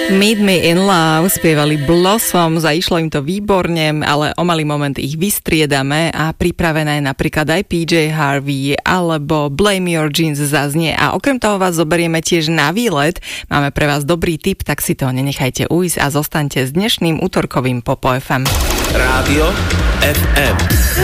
Meet Me in Love spievali Blossoms a išlo im to výborne, ale o malý moment ich vystriedame a pripravené napríklad aj PJ Harvey alebo Blame Your Jeans zaznie a okrem toho vás zoberieme tiež na výlet. Máme pre vás dobrý tip, tak si to nenechajte ujsť a zostaňte s dnešným útorkovým Popo FM. Rádio FM.